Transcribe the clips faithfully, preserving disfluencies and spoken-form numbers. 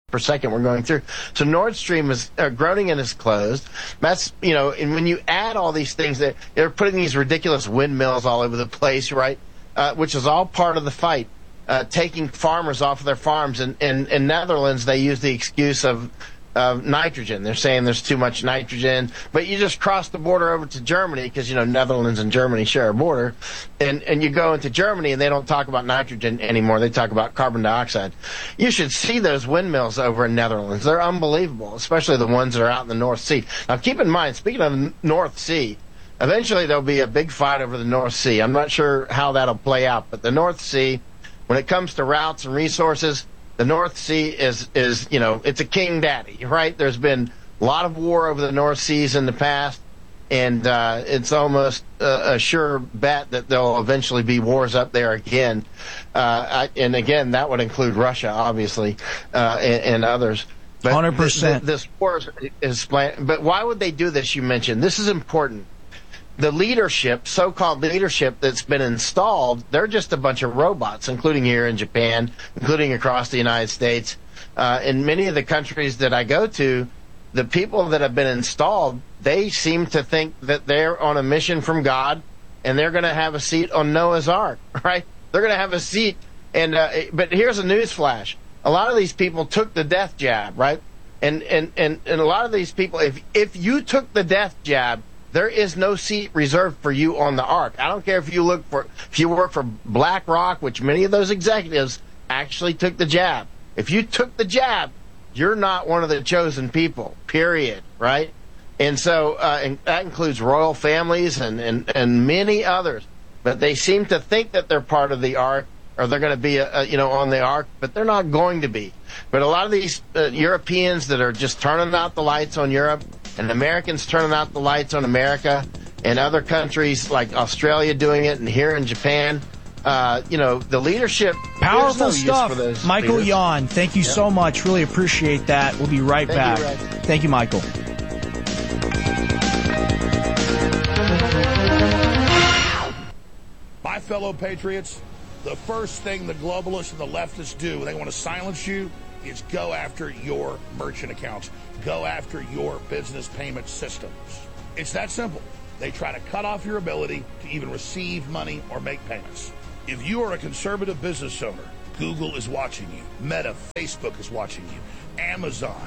per second we're going through. So Nord Stream is uh, Groningen is closed. That's, you know, and when you add all these things, that they're putting these ridiculous windmills all over the place, right? Uh, which is all part of the fight. Uh, taking farmers off of their farms. And in, in, in Netherlands, they use the excuse of of nitrogen. They're saying there's too much nitrogen, but you just cross the border over to Germany because, you know, Netherlands and Germany share a border, and, and you go into Germany and they don't talk about nitrogen anymore. They talk about carbon dioxide. You should see those windmills over in Netherlands. They're unbelievable, especially the ones that are out in the North Sea. Now, keep in mind, speaking of the North Sea, eventually there'll be a big fight over the North Sea. I'm not sure how that'll play out, but the North Sea, when it comes to routes and resources, the North Sea is, is, you know, it's a king daddy, right? There's been a lot of war over the North Seas in the past, and uh, it's almost a, a sure bet that there'll eventually be wars up there again. Uh, I, and again, that would include Russia, obviously, uh, and, and others. But one hundred percent. This, this war is planned. But why would they do this, you mentioned? This is important. The leadership, so-called leadership that's been installed, they're just a bunch of robots, including here in Japan, including across the United States. Uh, in many of the countries that I go to, the people that have been installed, they seem to think that they're on a mission from God, and they're going to have a seat on Noah's Ark, right? They're going to have a seat. And uh, but here's a news flash. A lot of these people took the death jab, right? And, and, and, and a lot of these people, if if you took the death jab, there is no seat reserved for you on the Ark. I don't care if you look for if you work for BlackRock, which many of those executives actually took the jab. If you took the jab, you're not one of the chosen people, period, right? And so uh, and that includes royal families and, and, and many others. But they seem to think that they're part of the Ark, or they're going to be, a, a, you know, on the Ark, but they're not going to be. But a lot of these uh, Europeans that are just turning out the lights on Europe, and Americans turning out the lights on America, and other countries like Australia doing it, and here in Japan, uh, you know, the leadership. Powerful no stuff. Use for those Michael leaders. Yon, thank you yep. so much. Really appreciate that. We'll be right Thank back. You, Thank you, Michael. My fellow patriots, the first thing the globalists and the leftists do when they want to silence you is go after your merchant accounts. Go after your business payment systems. It's that simple. They try to cut off your ability to even receive money or make payments. If you are a conservative business owner, Google is watching you. Meta, Facebook is watching you. Amazon,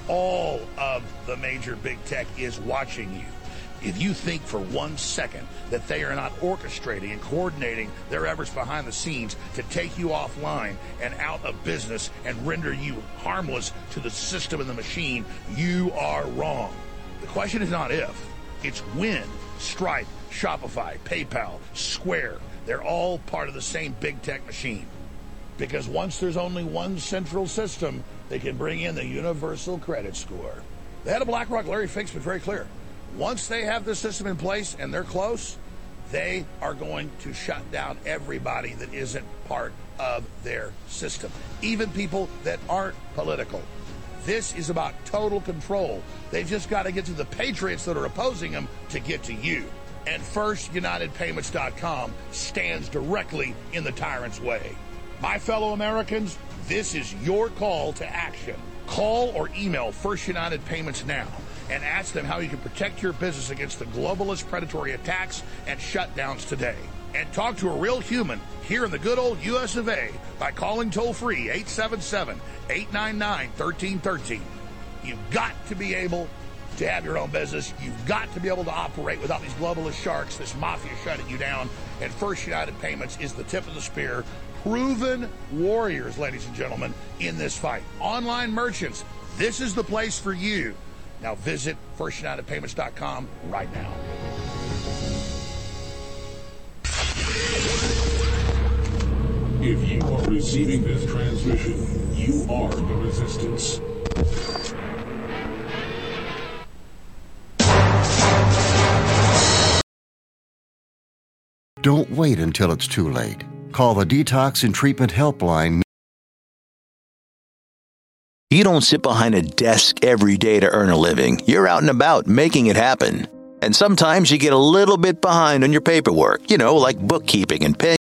all of the major big tech is watching you. If you think for one second that they are not orchestrating and coordinating their efforts behind the scenes to take you offline and out of business and render you harmless to the system and the machine, you are wrong. The question is not if, it's when. Stripe, Shopify, PayPal, Square, they're all part of the same big tech machine. Because once there's only one central system, they can bring in the universal credit score. The head of BlackRock, Larry Fink's been very clear. Once they have this system in place and they're close, they are going to shut down everybody that isn't part of their system, even people that aren't political. This is about total control. They've just got to get to the patriots that are opposing them to get to you. And First United Payments dot com stands directly in the tyrant's way. My fellow Americans, this is your call to action. Call or email First United Payments now and ask them how you can protect your business against the globalist predatory attacks and shutdowns today. And talk to a real human here in the good old U S of A by calling toll-free eight seven seven, eight nine nine, one three one three. You've got to be able to have your own business. You've got to be able to operate without these globalist sharks, this mafia shutting you down. And First United Payments is the tip of the spear. Proven warriors, ladies and gentlemen, in this fight. Online merchants, this is the place for you. Now visit First United Payments dot com right now. If you are receiving this transmission, you are the resistance. Don't wait until it's too late. Call the Detox and Treatment Helpline. You don't sit behind a desk every day to earn a living. You're out and about making it happen. And sometimes you get a little bit behind on your paperwork, you know, like bookkeeping and paying